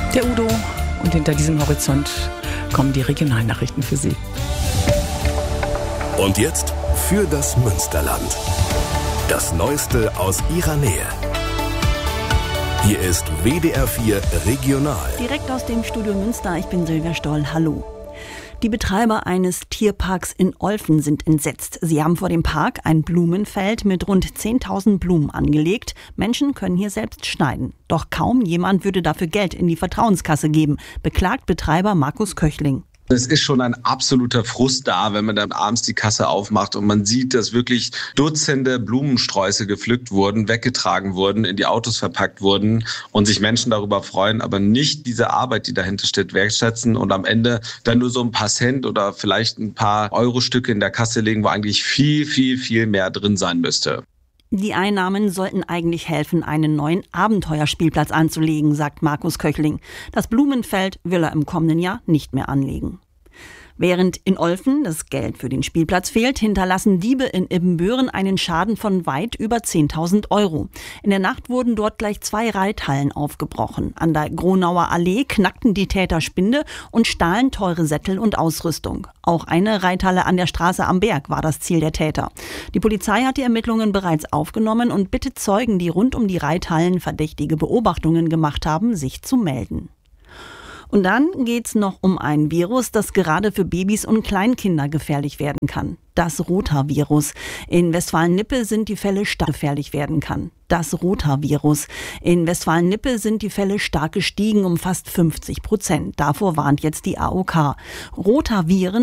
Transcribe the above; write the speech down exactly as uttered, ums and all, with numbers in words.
Der Udo, und hinter diesem Horizont kommen die Regionalnachrichten für Sie. Und jetzt für das Münsterland. Das Neueste aus Ihrer Nähe. Hier ist W D R vier Regional. Direkt aus dem Studio Münster, ich bin Silvia Stoll, hallo. Die Betreiber eines Tierparks in Olfen sind entsetzt. Sie haben vor dem Park ein Blumenfeld mit rund zehntausend Blumen angelegt. Menschen können hier selbst schneiden. Doch kaum jemand würde dafür Geld in die Vertrauenskasse geben, beklagt Betreiber Markus Köchling. Es ist schon ein absoluter Frust da, wenn man dann abends die Kasse aufmacht und man sieht, dass wirklich Dutzende Blumensträuße gepflückt wurden, weggetragen wurden, in die Autos verpackt wurden und sich Menschen darüber freuen, aber nicht diese Arbeit, die dahinter steht, wertschätzen und am Ende dann nur so ein paar Cent oder vielleicht ein paar Eurostücke in der Kasse legen, wo eigentlich viel, viel, viel mehr drin sein müsste. Die Einnahmen sollten eigentlich helfen, einen neuen Abenteuerspielplatz anzulegen, sagt Markus Köchling. Das Blumenfeld will er im kommenden Jahr nicht mehr anlegen. Während in Olfen das Geld für den Spielplatz fehlt, hinterlassen Diebe in Ibbenbüren einen Schaden von weit über zehntausend Euro. In der Nacht wurden dort gleich zwei Reithallen aufgebrochen. An der Gronauer Allee knackten die Täter Spinde und stahlen teure Sättel und Ausrüstung. Auch eine Reithalle an der Straße am Berg war das Ziel der Täter. Die Polizei hat die Ermittlungen bereits aufgenommen und bittet Zeugen, die rund um die Reithallen verdächtige Beobachtungen gemacht haben, sich zu melden. Und dann geht's noch um ein Virus, das gerade für Babys und Kleinkinder gefährlich werden kann. Das Rotavirus. In Westfalen-Lippe sind die Fälle stark gefährlich werden kann. Das Rotavirus. In Westfalen-Lippe sind die Fälle stark gestiegen um fast fünfzig Prozent. Davor warnt jetzt die A O K. Rotaviren